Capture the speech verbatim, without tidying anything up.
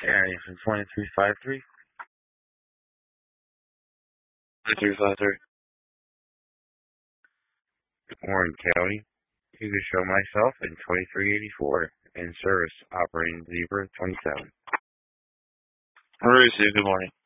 Area from twenty-three five three. twenty-three five three. Warren County. To the show myself in twenty-three eighty-four. In service, operating Zebra twenty-seven. Received. Good morning.